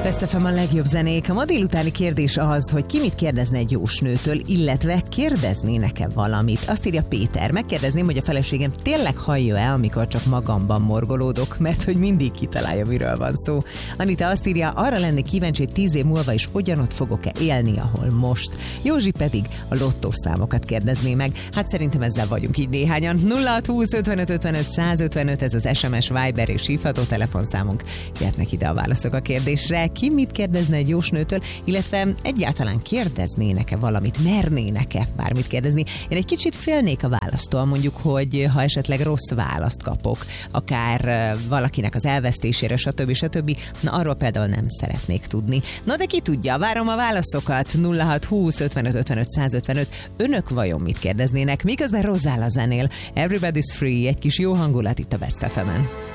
Best FM a legjobb zenék. A ma délutáni kérdés az, hogy ki mit kérdezne egy jósnőtől, illetve kérdeznének-e valamit. Azt írja Péter, megkérdezném, hogy a feleségem tényleg hallja-e, amikor csak magamban morgolódok, mert hogy mindig kitalálja, miről van szó. Anita azt írja, arra lennék kíváncsi, hogy 10 év múlva is ugyanott fogok-e élni, ahol most. Józsi pedig a lottószámokat kérdezné meg. Hát szerintem ezzel vagyunk így néhányan. 0620 55 55 155, ez az SMS, Viber és hívható telefonszámunk. Jöhetnek ide a válaszok a kérdésre. Ki mit kérdezne egy jósnőtől, illetve egyáltalán kérdeznének-e valamit, mernének-e bármit kérdezni. Én egy kicsit félnék a választól, mondjuk, hogy ha esetleg rossz választ kapok, akár valakinek az elvesztésére, stb. Na arról például nem szeretnék tudni. Na de ki tudja, várom a válaszokat. 0620 55 55 155. Önök vajon mit kérdeznének? Miközben rozzál a zenél. Everybody's Free, egy kis jó hangulat itt a Best FM-en.